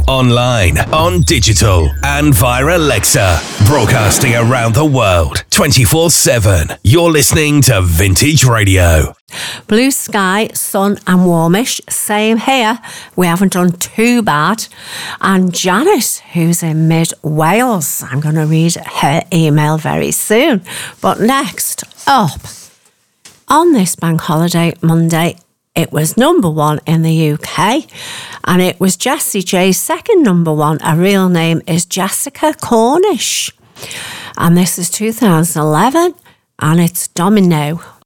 online, on digital, and via Alexa. Broadcasting around the world, 24/7. You're listening to Vintage Radio. Blue sky, sun and warmish. Same here. We haven't done too bad. And Janet, who's in mid-Wales, I'm going to read her email very soon. But next up, on this bank holiday Monday, it was number one in the UK, and it was Jessie J's second number one. Her real name is Jessica Cornish. And this is 2011, and it's Domino.